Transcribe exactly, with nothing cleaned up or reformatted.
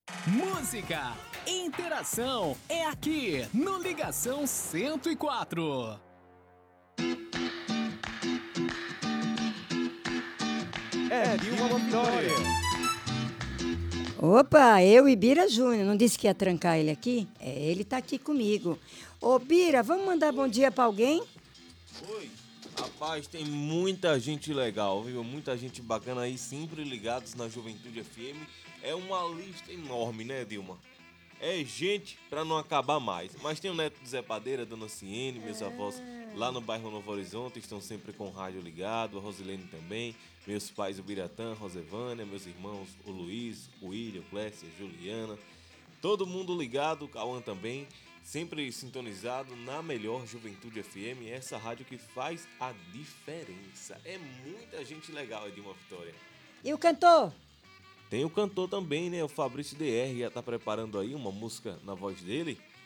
Música, interação, é aqui no Ligação cento e quatro. É Dilma Vitória. Opa, eu e Bira Júnior. Não disse que ia trancar ele aqui? É, ele tá aqui comigo. Ô, Bira, vamos mandar bom dia pra alguém? Oi. Rapaz, tem muita gente legal, viu? Muita gente bacana aí, sempre ligados na Juventude F M. É uma lista enorme, né, Dilma? É gente pra não acabar mais. Mas tem o neto do Zé Padeira, Dona Ciene, meus avós lá no bairro Novo Horizonte, estão sempre com o rádio ligado, a Rosilene também, meus pais, o Biratã, Rosevânia, meus irmãos, o Luiz, o William, o Clécia, a Juliana, todo mundo ligado, o Cauã também, sempre sintonizado na melhor Juventude F M, essa rádio que faz a diferença. É muita gente legal, Edilma Vitória. E o cantor? Tem o cantor também, né? O Fabrício D R já tá preparando aí uma música na voz dele.